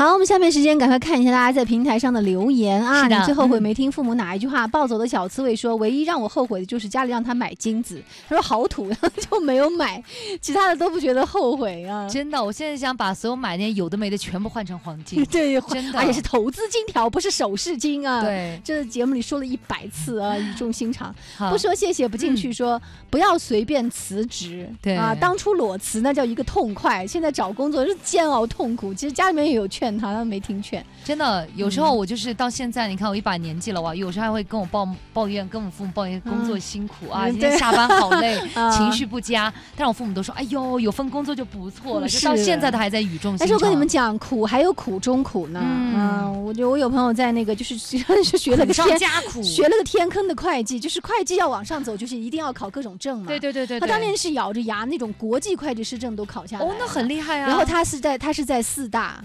好，我们下面时间赶快看一下大家在平台上的留言啊！你最后悔没听父母哪一句话？暴走的小刺猬说，唯一让我后悔的就是家里让他买金子，他说好土，然后就没有买，其他的都不觉得后悔啊！ 真的，我现在想把所有买那些有的没的全部换成黄金， 对， 真的， 而且是投资金条，不是首饰金啊！ 对， 这节目里说了100次啊，语重心长。不说谢谢不进去说，不要随便辞职， 对啊，当初裸辞那叫一个痛快，现在找工作是煎熬痛苦。其实家里面也有劝他没听劝。 真的，有时候我就是到现在，你看我一把年纪了哇，有时候还会跟我抱怨，跟我父母抱怨工作辛苦啊，今天下班好累，情绪不佳。但是我父母都说，哎呦，有份工作就不错了，就到现在他还在语重心长。 但是我跟你们讲，苦还有苦中苦呢。我有朋友在那个就是学了个天坑的会计，就是会计要往上走，就是一定要考各种证嘛。 对。 他当年是咬着牙那种国际会计师证都考下来。 哦，那很厉害啊。 然后他是在4大。